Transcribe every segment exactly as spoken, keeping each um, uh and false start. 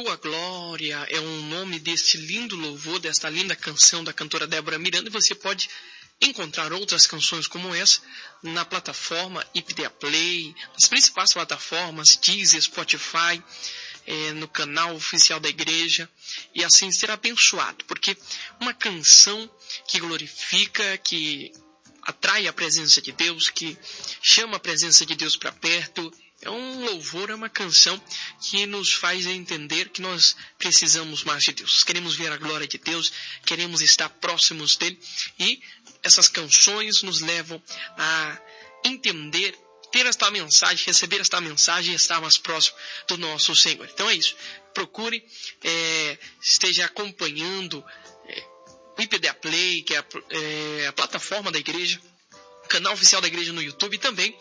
Tua Glória é um nome deste lindo louvor, desta linda canção da cantora Débora Miranda, e você pode encontrar outras canções como essa na plataforma I P D A Play, nas principais plataformas, Deezer, Spotify, é, no canal oficial da igreja, e assim ser abençoado, porque uma canção que glorifica, que atrai a presença de Deus, que chama a presença de Deus para perto, é um louvor, é uma canção que nos faz entender que nós precisamos mais de Deus. Queremos ver a glória de Deus, queremos estar próximos dele, e essas canções nos levam a entender, ter esta mensagem, receber esta mensagem e estar mais próximo do nosso Senhor. Então é isso. Procure, é, esteja acompanhando é, o I P D A Play, que é a, é a plataforma da igreja, o canal oficial da igreja no YouTube, e também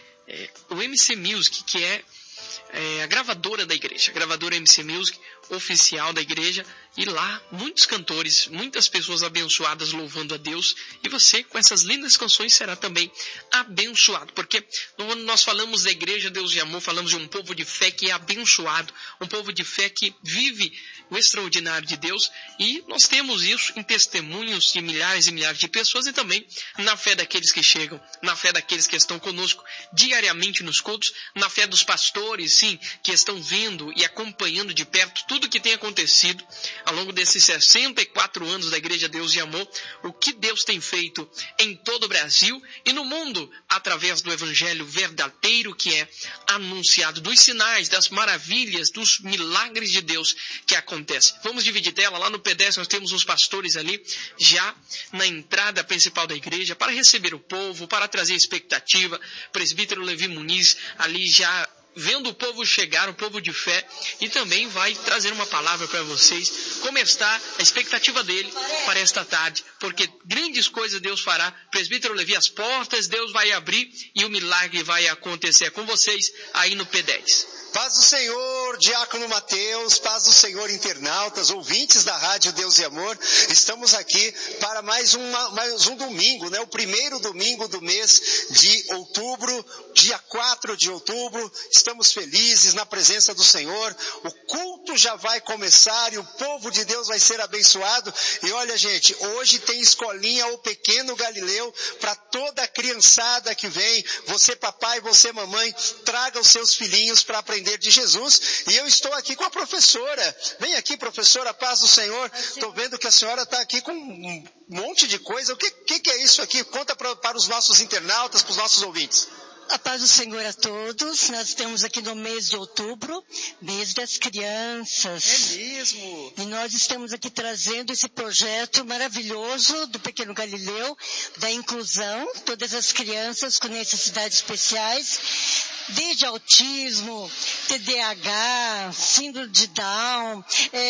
é, o M C Music, que é, é a gravadora da igreja, a gravadora M C Music oficial da igreja, e lá muitos cantores, muitas pessoas abençoadas louvando a Deus, e você com essas lindas canções será também abençoado, porque quando nós falamos da igreja Deus de Amor, falamos de um povo de fé que é abençoado, um povo de fé que vive o extraordinário de Deus, e nós temos isso em testemunhos de milhares e milhares de pessoas, e também na fé daqueles que chegam, na fé daqueles que estão conosco diariamente nos cultos, na fé dos pastores, sim, que estão vendo e acompanhando de perto tudo que tem acontecido ao longo desses sessenta e quatro anos da Igreja Deus de Amor, o que Deus tem feito em todo o Brasil e no mundo, através do Evangelho verdadeiro que é anunciado, dos sinais, das maravilhas, dos milagres de Deus que acontecem. Vamos dividir tela, lá no P dez nós temos uns pastores ali, já na entrada principal da igreja, para receber o povo, para trazer expectativa. Presbítero Levi Muniz ali já vendo o povo chegar, o povo de fé, e também vai trazer uma palavra para vocês, como está a expectativa dele para esta tarde, porque grandes coisas Deus fará. Presbítero Levi, as portas Deus vai abrir e o milagre vai acontecer com vocês aí no P dez. Paz do Senhor, Diácono Mateus, paz do Senhor, internautas, ouvintes da Rádio Deus e Amor. Estamos aqui para mais, uma, mais um domingo, né? O primeiro domingo do mês de outubro, dia quatro de outubro. Estamos felizes na presença do Senhor. O culto já vai começar e o povo de Deus vai ser abençoado. E olha, gente, hoje tem escolinha O Pequeno Galileu para toda a criançada que vem. Você, papai, você, mamãe, traga os seus filhinhos para aprender de Jesus, e eu estou aqui com a professora. Vem aqui, professora, paz do Senhor. Estou vendo que a senhora está aqui com um monte de coisa. O que, que, que é isso aqui? Conta pra, para os nossos internautas, para os nossos ouvintes. A paz do Senhor a todos. Nós estamos aqui no mês de outubro, mês das crianças. É mesmo? E nós estamos aqui trazendo esse projeto maravilhoso do Pequeno Galileu, da inclusão, todas as crianças com necessidades especiais, desde autismo, T D A H, síndrome de Down,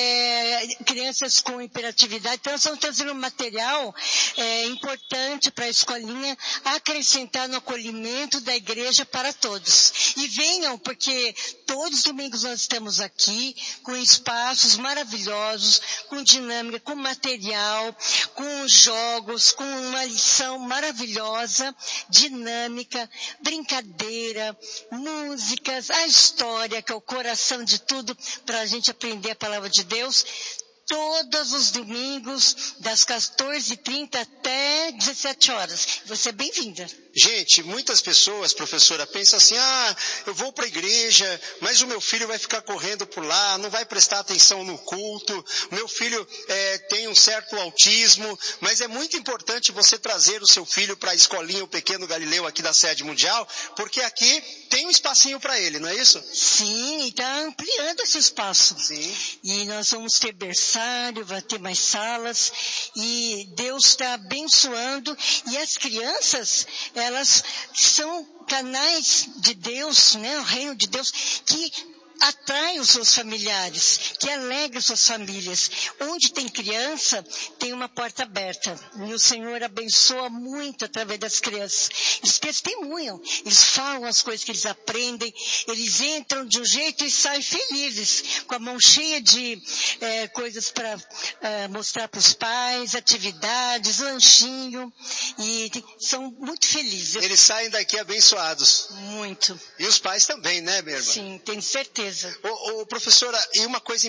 é, crianças com hiperatividade. Então, nós estamos trazendo um material é, importante para a escolinha acrescentar no acolhimento da igreja para todos. E venham, porque todos os domingos nós estamos aqui com espaços maravilhosos, com dinâmica, com material, com jogos, com uma lição maravilhosa, dinâmica, brincadeira, músicas, a história, que é o coração de tudo, para a gente aprender a palavra de Deus, todos os domingos, das quatorze e trinta até dezessete horas. Você é bem-vinda. Gente, muitas pessoas, professora, pensam assim, ah, eu vou para a igreja, mas o meu filho vai ficar correndo por lá, não vai prestar atenção no culto, o meu filho é, tem um certo autismo, mas é muito importante você trazer o seu filho para a escolinha O Pequeno Galileu aqui da sede mundial, porque aqui tem um espacinho para ele, não é isso? Sim, e está ampliando esse espaço. Sim. E nós vamos ter berçário, vai ter mais salas, e Deus está abençoando, e as crianças, elas são canais de Deus, né, o reino de Deus, que atrai os seus familiares, que alegra suas famílias. Onde tem criança, tem uma porta aberta. E o Senhor abençoa muito através das crianças. Eles testemunham, eles falam as coisas que eles aprendem, eles entram de um jeito e saem felizes, com a mão cheia de é, coisas para é, mostrar para os pais, atividades, lanchinho, e são muito felizes. Eles saem daqui abençoados. Muito. E os pais também, né, minha irmã? Sim, tenho certeza. Ô, ô, professora, e uma coisa